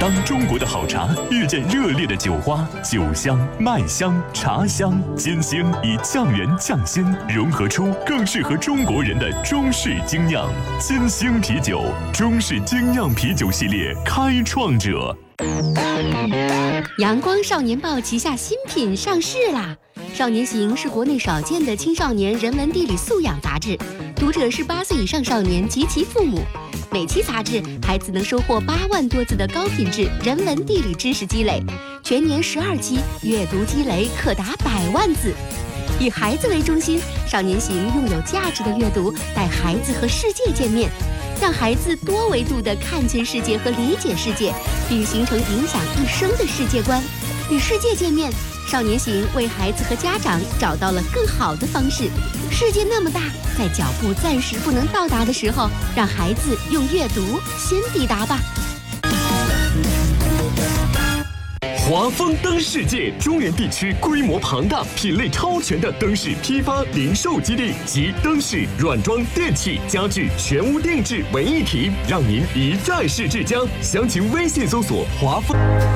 当中国的好茶遇见热烈的酒花，酒香、麦香、茶香、金星以酱园酱鲜融合出更适合中国人的中式精酿。金星啤酒，中式精酿啤酒系列开创者。 阳光少年报旗下新品上市啦！少年行是国内少见的青少年人文地理素养杂志，读者是8岁以上少年及其父母。每期杂志，孩子能收获8万多字的高品质人文地理知识积累，全年12期，阅读积累可达100万字。以孩子为中心，少年行用有价值的阅读带孩子和世界见面，让孩子多维度地看见世界和理解世界，并形成影响一生的世界观。与世界见面，少年行为孩子和家长找到了更好的方式。世界那么大，在脚步暂时不能到达的时候，让孩子用阅读先抵达吧。 华丰灯世界中原地区规模庞大、品类超全的灯饰批发零售基地，集灯饰、软装、电器、家具全屋定制为一体，让您一站式至家。详情微信搜索华丰。